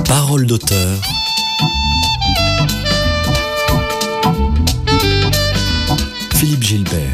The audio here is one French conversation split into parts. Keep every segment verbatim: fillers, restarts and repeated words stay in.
Parole d'auteur. Philippe Gilbert.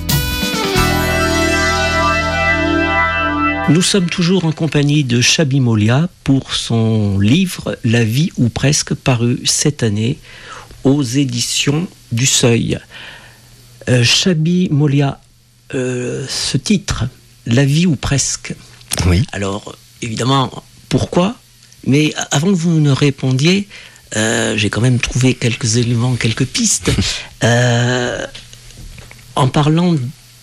Nous sommes toujours en compagnie de Chabi Molia pour son livre « La vie ou presque » paru cette année aux éditions du Seuil. Euh, Chabi Molia, euh, ce titre, « La vie ou presque ». Oui. Alors, évidemment, pourquoi ? Mais avant que vous ne répondiez, euh, j'ai quand même trouvé quelques éléments, quelques pistes. Euh, en parlant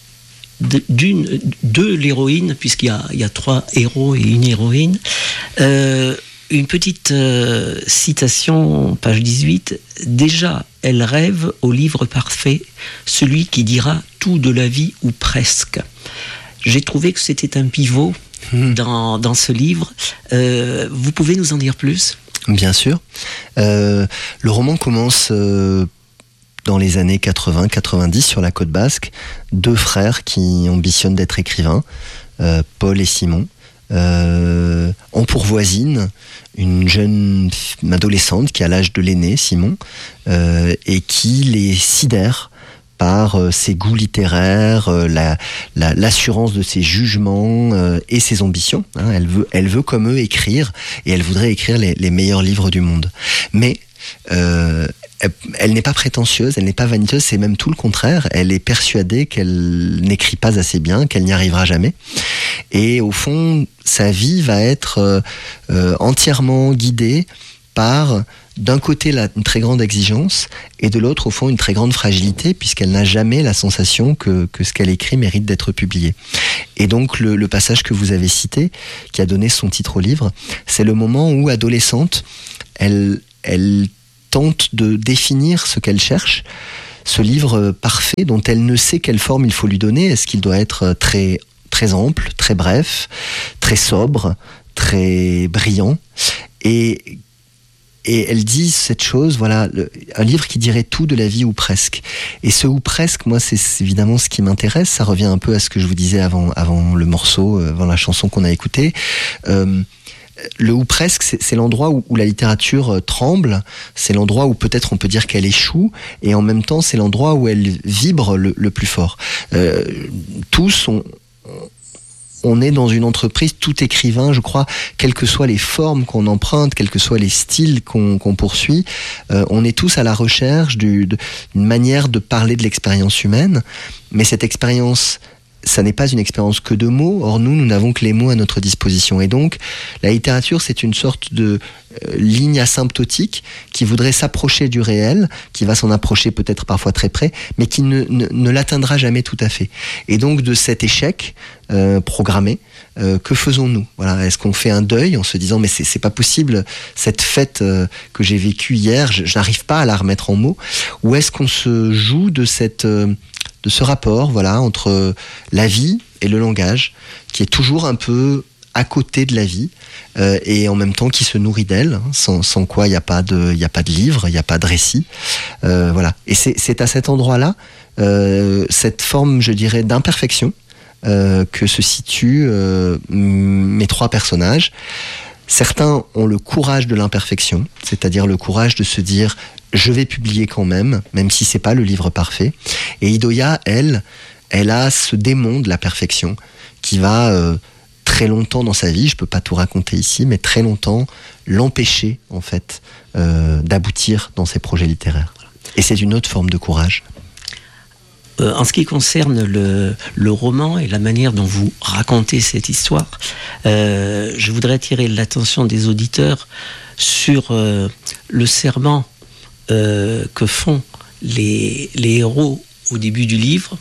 d'une, de l'héroïne, puisqu'il y a, il y a trois héros et une héroïne, euh, une petite euh, citation, page dix-huit. « Déjà, elle rêve au livre parfait, celui qui dira tout de la vie ou presque. » J'ai trouvé que c'était un pivot mmh. dans, dans ce livre. Euh, vous pouvez nous en dire plus ? Bien sûr. Euh, le roman commence... Euh dans les années quatre-vingts quatre-vingt-dix sur la côte basque, deux frères qui ambitionnent d'être écrivains, euh, Paul et Simon, euh, ont pour voisine une jeune une adolescente qui a l'âge de l'aîné, Simon, euh, et qui les sidère par euh, ses goûts littéraires, euh, la, la, l'assurance de ses jugements euh, et ses ambitions. Hein, elle veut, elle veut comme eux écrire, et elle voudrait écrire les, les meilleurs livres du monde. Mais euh, elle, elle n'est pas prétentieuse, elle n'est pas vaniteuse, c'est même tout le contraire. Elle est persuadée qu'elle n'écrit pas assez bien, qu'elle n'y arrivera jamais. Et au fond, sa vie va être euh, euh, entièrement guidée par, d'un côté, la, une très grande exigence, et de l'autre, au fond, une très grande fragilité, puisqu'elle n'a jamais la sensation que, que ce qu'elle écrit mérite d'être publié. Et donc, le, le passage que vous avez cité, qui a donné son titre au livre, c'est le moment où, adolescente, elle, elle tente de définir ce qu'elle cherche, ce livre parfait dont elle ne sait quelle forme il faut lui donner. Est-ce qu'il doit être très, très ample, très bref, très sobre, très brillant ? Et Et elle dit cette chose, voilà, le, un livre qui dirait tout de la vie ou presque. Et ce ou presque, moi, c'est, c'est évidemment ce qui m'intéresse. Ça revient un peu à ce que je vous disais avant, avant le morceau, avant la chanson qu'on a écoutée. Euh, le ou presque, c'est, c'est l'endroit où, où la littérature tremble. C'est l'endroit où peut-être on peut dire qu'elle échoue. Et en même temps, c'est l'endroit où elle vibre le, le plus fort. Euh, tous ont... On est dans une entreprise, tout écrivain, je crois, quelles que soient les formes qu'on emprunte, quels que soient les styles qu'on, qu'on poursuit, euh, on est tous à la recherche du, de, d'une manière de parler de l'expérience humaine. Mais cette expérience, ça n'est pas une expérience que de mots. Or, nous, nous n'avons que les mots à notre disposition. Et donc, la littérature, c'est une sorte de euh, ligne asymptotique qui voudrait s'approcher du réel, qui va s'en approcher peut-être parfois très près, mais qui ne, ne, ne l'atteindra jamais tout à fait. Et donc, de cet échec euh, programmé, euh, que faisons-nous ? Voilà, est-ce qu'on fait un deuil en se disant « mais c'est, c'est pas possible, cette fête euh, que j'ai vécue hier, je, je n'arrive pas à la remettre en mots » ou est-ce qu'on se joue de cette... Euh, de ce rapport, voilà, entre la vie et le langage, qui est toujours un peu à côté de la vie, euh, et en même temps qui se nourrit d'elle, hein, sans, sans quoi il n'y a pas de, il n'y a pas de livre, il n'y a pas de récit, euh, voilà. Et c'est, c'est à cet endroit-là, euh, cette forme, je dirais, d'imperfection, euh, que se situent euh, mes trois personnages. Certains ont le courage de l'imperfection, c'est-à-dire le courage de se dire « je vais publier quand même, même si c'est pas le livre parfait ». Et Idoia, elle, elle a ce démon de la perfection qui va euh, très longtemps dans sa vie, je peux pas tout raconter ici, mais très longtemps l'empêcher en fait euh, d'aboutir dans ses projets littéraires. Et c'est une autre forme de courage. Euh, en ce qui concerne le, le roman et la manière dont vous racontez cette histoire, euh, je voudrais attirer l'attention des auditeurs sur euh, le serment euh, que font les, les héros au début du livre,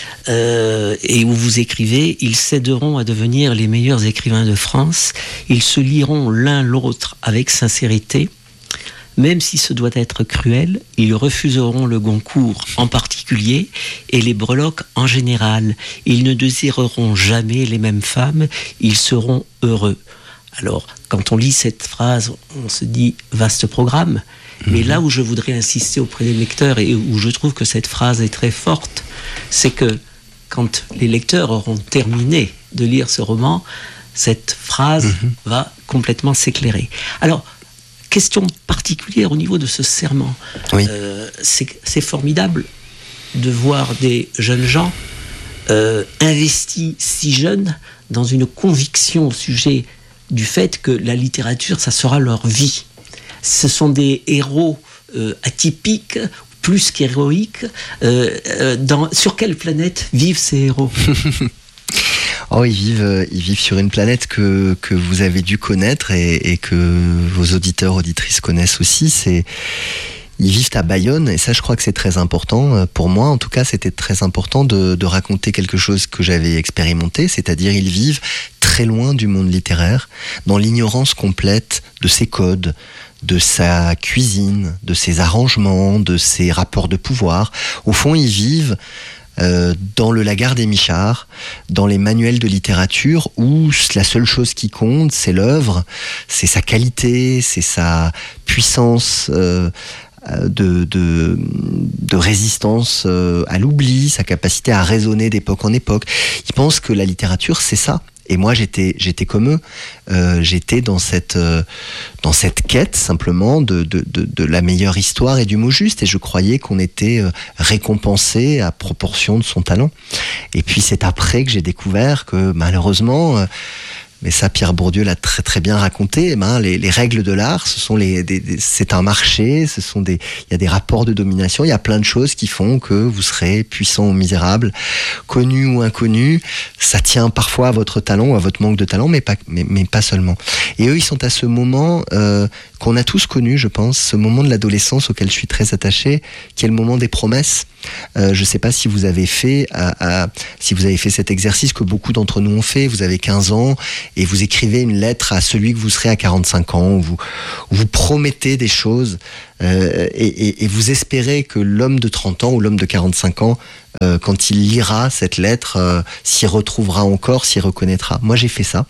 euh, et où vous écrivez « Ils s'aideront à devenir les meilleurs écrivains de France, ils se liront l'un l'autre avec sincérité. Même si ce doit être cruel, ils refuseront le Goncourt en particulier et les breloques en général. Ils ne désireront jamais les mêmes femmes, ils seront heureux. » Alors, quand on lit cette phrase, on se dit « vaste programme », mmh. Mais là où je voudrais insister auprès des lecteurs et où je trouve que cette phrase est très forte, c'est que quand les lecteurs auront terminé de lire ce roman, cette phrase mmh. va complètement s'éclairer. Alors, question particulière au niveau de ce serment. Oui. Euh, c'est, c'est formidable de voir des jeunes gens euh, investis si jeunes dans une conviction au sujet du fait que la littérature, ça sera leur vie. Ce sont des héros euh, atypiques, plus qu'héroïques. Euh, euh, dans, sur quelle planète vivent ces héros ? Oh, ils vivent, ils vivent sur une planète que, que vous avez dû connaître et, et que vos auditeurs, auditrices connaissent aussi. C'est, ils vivent à Bayonne et ça, je crois que c'est très important. Pour moi, en tout cas, c'était très important de, de raconter quelque chose que j'avais expérimenté, c'est-à-dire ils vivent très loin du monde littéraire, dans l'ignorance complète de ses codes, de sa cuisine, de ses arrangements, de ses rapports de pouvoir. Au fond, ils vivent Euh, dans le Lagard des Michards, dans les manuels de littérature où la seule chose qui compte, c'est l'œuvre, c'est sa qualité, c'est sa puissance euh, de, de, de résistance euh, à l'oubli, sa capacité à raisonner d'époque en époque. Ils pensent que la littérature, c'est ça. Et moi, j'étais, j'étais comme eux. Euh, j'étais dans cette, euh, dans cette quête simplement de, de, de, de la meilleure histoire et du mot juste. Et je croyais qu'on était euh, récompensé à proportion de son talent. Et puis c'est après que j'ai découvert que malheureusement, euh, mais ça Pierre Bourdieu l'a très très bien raconté, eh ben, les, les règles de l'art, ce sont les, des, des, c'est un marché, ce sont des, il y a des rapports de domination, il y a plein de choses qui font que vous serez puissant ou misérable, connu ou inconnu. Ça tient parfois à votre talent ou à votre manque de talent, mais pas, mais, mais pas seulement. Et eux, ils sont à ce moment euh, qu'on a tous connu, je pense, ce moment de l'adolescence auquel je suis très attaché, qui est le moment des promesses. Euh, je ne sais pas si vous avez fait, à, à, si vous avez fait cet exercice que beaucoup d'entre nous ont fait. Vous avez quinze ans et vous écrivez une lettre à celui que vous serez à quarante-cinq ans, où vous, où vous promettez des choses euh, et, et, et vous espérez que l'homme de trente ans ou l'homme de quarante-cinq ans, euh, quand il lira cette lettre, euh, s'y retrouvera encore, s'y reconnaîtra. Moi, j'ai fait ça.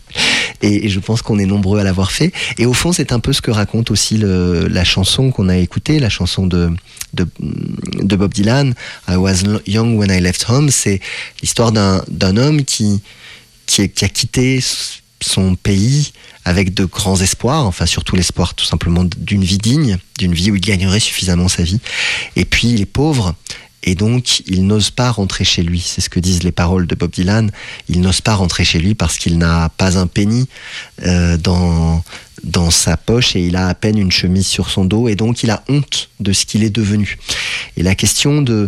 Et je pense qu'on est nombreux à l'avoir fait. Et au fond, c'est un peu ce que raconte aussi le, la chanson qu'on a écoutée, la chanson de, de, de Bob Dylan, I Was Young When I Left Home. C'est l'histoire d'un, d'un homme qui, qui, est, qui a quitté son pays avec de grands espoirs, enfin surtout l'espoir tout simplement d'une vie digne, d'une vie où il gagnerait suffisamment sa vie. Et puis il est pauvre. Et donc, il n'ose pas rentrer chez lui. C'est ce que disent les paroles de Bob Dylan. Il n'ose pas rentrer chez lui parce qu'il n'a pas un penny euh, dans, dans sa poche et il a à peine une chemise sur son dos. Et donc, il a honte de ce qu'il est devenu. Et la question de,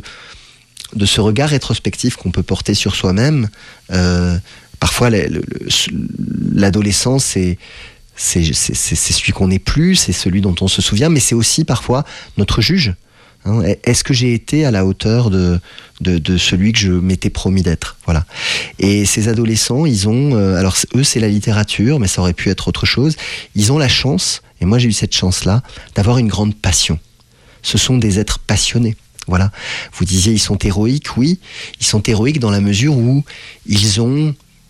de ce regard rétrospectif qu'on peut porter sur soi-même, euh, parfois, le, le, l'adolescence, c'est... C'est, c'est, c'est celui qu'on n'est plus, c'est celui dont on se souvient, mais c'est aussi parfois notre juge. Est-ce que j'ai été à la hauteur de, de, de celui que je m'étais promis d'être ? Voilà. Et ces adolescents, ils ont... Euh, alors eux, c'est la littérature, mais ça aurait pu être autre chose. Ils ont la chance, et moi j'ai eu cette chance-là, d'avoir une grande passion. Ce sont des êtres passionnés. Voilà. Vous disiez, ils sont héroïques. Oui, ils sont héroïques dans la mesure où ils ont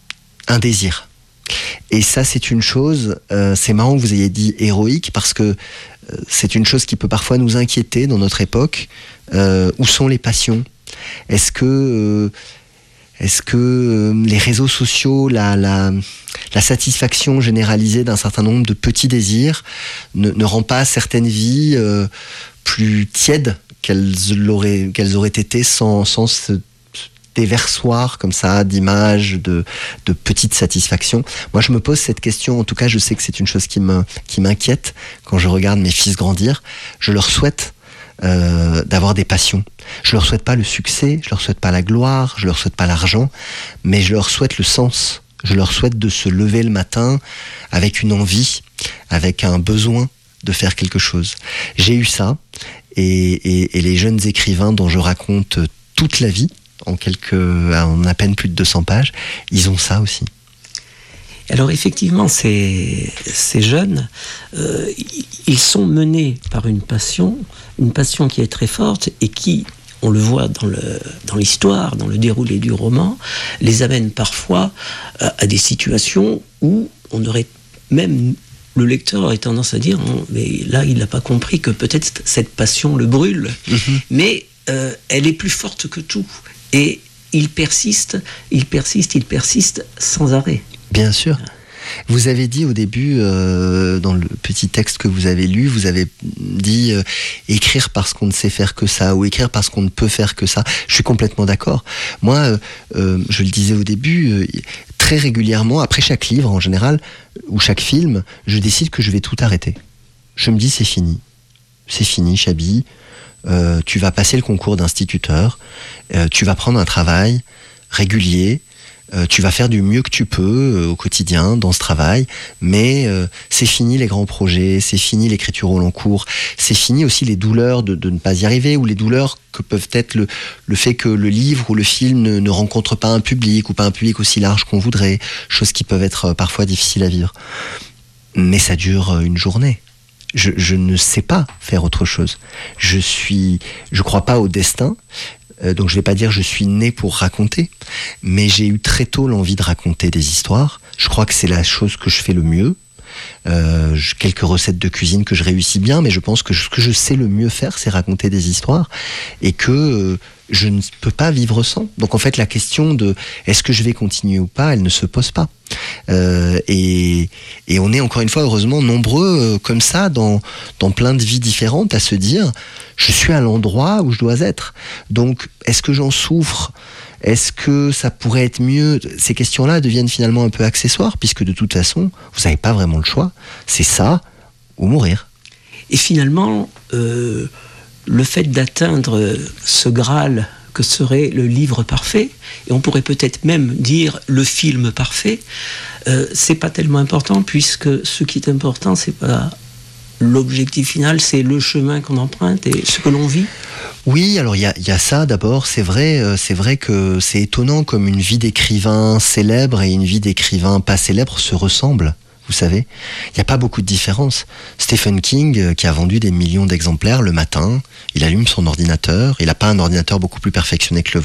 un désir. Et ça, c'est une chose... Euh, c'est marrant que vous ayez dit héroïque, parce que c'est une chose qui peut parfois nous inquiéter dans notre époque. Euh, où sont les passions ? Est-ce que, euh, est-ce que euh, les réseaux sociaux, la, la, la satisfaction généralisée d'un certain nombre de petits désirs ne, ne rend pas certaines vies euh, plus tièdes qu'elles auraient, qu'elles auraient été sans, sans ce déversoir comme ça d'images, de, de petites satisfactions. Moi, je me pose cette question. En tout cas, je sais que c'est une chose qui me, qui m'inquiète quand je regarde mes fils grandir. Je leur souhaite euh, d'avoir des passions. Je leur souhaite pas le succès, je leur souhaite pas la gloire, je leur souhaite pas l'argent, mais je leur souhaite le sens. Je leur souhaite de se lever le matin avec une envie, avec un besoin de faire quelque chose. J'ai eu ça, et, et, et les jeunes écrivains dont je raconte toute la vie, en quelques, en à peine plus de deux cents pages, ils ont ça aussi. Alors effectivement, ces, ces jeunes, euh, ils sont menés par une passion, une passion qui est très forte et qui, on le voit dans, le, dans l'histoire, dans le déroulé du roman, les amène parfois à, à des situations où on aurait même... Le lecteur aurait tendance à dire, oh, mais là, il n'a pas compris que peut-être cette passion le brûle. Mm-hmm. Mais euh, elle est plus forte que tout. Et il persiste, il persiste, il persiste sans arrêt. Bien sûr. Vous avez dit au début, euh, dans le petit texte que vous avez lu, vous avez dit euh, écrire parce qu'on ne sait faire que ça, ou écrire parce qu'on ne peut faire que ça. Je suis complètement d'accord. Moi, euh, euh, je le disais au début, euh, très régulièrement, après chaque livre en général, ou chaque film, je décide que je vais tout arrêter. Je me dis c'est fini. C'est fini, Chabi. Euh, tu vas passer le concours d'instituteur, euh, tu vas prendre un travail régulier, euh, tu vas faire du mieux que tu peux euh, au quotidien dans ce travail, mais euh, c'est fini les grands projets, c'est fini l'écriture au long cours, c'est fini aussi les douleurs de, de ne pas y arriver, ou les douleurs que peuvent être le, le fait que le livre ou le film ne, ne rencontre pas un public, ou pas un public aussi large qu'on voudrait, choses qui peuvent être parfois difficiles à vivre. Mais ça dure une journée. Je, je ne sais pas faire autre chose. Je suis, je crois pas au destin, euh, donc je vais pas dire je suis né pour raconter, mais j'ai eu très tôt l'envie de raconter des histoires. Je crois que c'est la chose que je fais le mieux. Euh, quelques recettes de cuisine que je réussis bien, mais je pense que ce que je sais le mieux faire, c'est raconter des histoires, et que euh, je ne peux pas vivre sans. Donc en fait, la question de est-ce que je vais continuer ou pas, elle ne se pose pas. Euh, et, et on est encore une fois, heureusement, nombreux euh, comme ça, dans, dans plein de vies différentes, à se dire je suis à l'endroit où je dois être. Donc est-ce que j'en souffre ? Est-ce que ça pourrait être mieux ? Ces questions-là deviennent finalement un peu accessoires, puisque de toute façon, vous n'avez pas vraiment le choix. C'est ça ou mourir. Et finalement, euh, le fait d'atteindre ce Graal que serait le livre parfait, et on pourrait peut-être même dire le film parfait, euh, c'est pas tellement important, puisque ce qui est important, c'est pas l'objectif final, c'est le chemin qu'on emprunte et ce que l'on vit. Oui, alors il y a, y a ça d'abord, c'est vrai, euh, c'est vrai que c'est étonnant comme une vie d'écrivain célèbre et une vie d'écrivain pas célèbre se ressemblent. Vous savez, il n'y a pas beaucoup de différence. Stephen King, euh, qui a vendu des millions d'exemplaires le matin, il allume son ordinateur, il n'a pas un ordinateur beaucoup plus perfectionné que le